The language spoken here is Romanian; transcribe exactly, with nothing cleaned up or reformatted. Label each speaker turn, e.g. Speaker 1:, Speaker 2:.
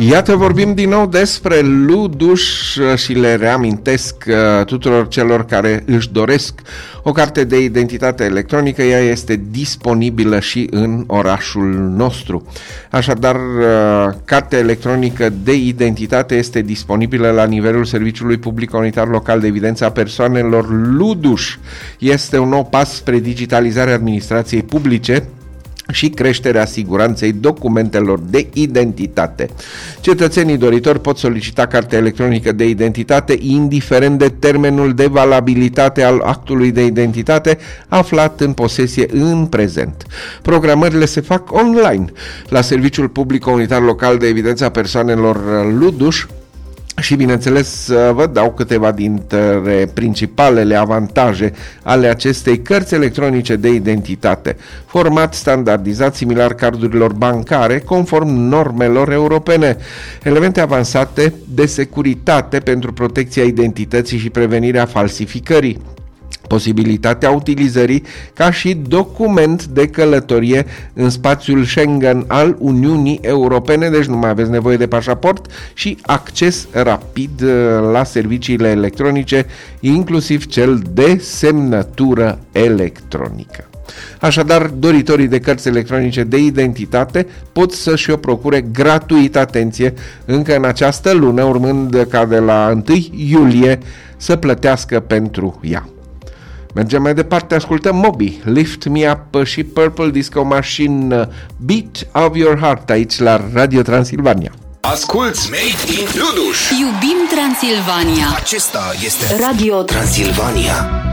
Speaker 1: Iată, vorbim din nou despre Luduș și le reamintesc tuturor celor care își doresc o carte de identitate electronică. Ea este disponibilă și în orașul nostru. Așadar, cartea electronică de identitate este disponibilă la nivelul Serviciului Public Unitar Local de Evidență a Persoanelor Luduș. Este un nou pas spre digitalizarea administrației publice și creșterea siguranței documentelor de identitate. Cetățenii doritori pot solicita cartea electronică de identitate indiferent de termenul de valabilitate al actului de identitate aflat în posesie în prezent. Programările se fac online la Serviciul Public Unitar Local de Evidență a Persoanelor Luduș. Și, bineînțeles, vă dau câteva dintre principalele avantaje ale acestei cărți electronice de identitate. Format standardizat, similar cardurilor bancare, conform normelor europene. Elemente avansate de securitate pentru protecția identității și prevenirea falsificării. Posibilitatea utilizării ca și document de călătorie în spațiul Schengen al Uniunii Europene, deci nu mai aveți nevoie de pașaport, și acces rapid la serviciile electronice, inclusiv cel de semnătură electronică. Așadar, doritorii de cărți electronice de identitate pot să-și o procure gratuit, atenție, încă în această lună, urmând ca de la întâi iulie să plătească pentru ea. Mergem mai departe, ascultăm Moby, Lift Me Up și Purple Disco Machine, Beat of Your Heart, aici la Radio Transilvania.
Speaker 2: Asculți Made in Luduș.
Speaker 3: Iubim Transilvania.
Speaker 2: Acesta este Radio Transilvania.